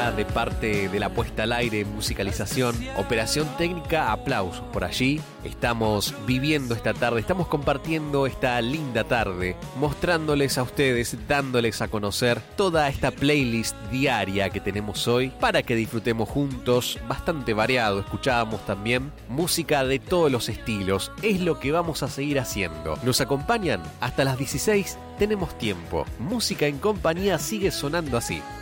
María de parte de la puesta al aire, musicalización, operación técnica, aplausos por allí. Estamos viviendo esta tarde, estamos compartiendo esta linda tarde, mostrándoles a ustedes, dándoles a conocer toda esta playlist diaria que tenemos hoy para que disfrutemos juntos, bastante variado. Escuchábamos también música de todos los estilos, es lo que vamos a seguir haciendo. ¿Nos acompañan? Hasta las 16 tenemos tiempo. Música en compañía sigue sonando así.